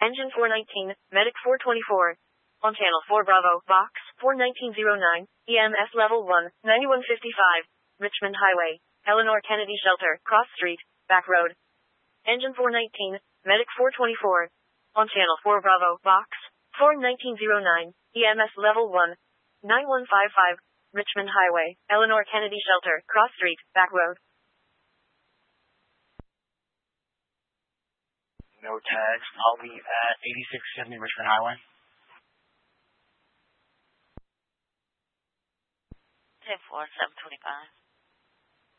Engine 419, Medic 424. On Channel 4 Bravo, Box 41909, EMS Level 1, 9155. Richmond Highway, Eleanor Kennedy Shelter, Cross Street, Back Road. Engine 419, Medic 424. On Channel 4 Bravo, Box 41909, EMS Level 1, 9155. Richmond Highway, Eleanor Kennedy Shelter, Cross Street, Back Road. No tags. I'll be at 8670 Richmond Highway. 10-4, 725.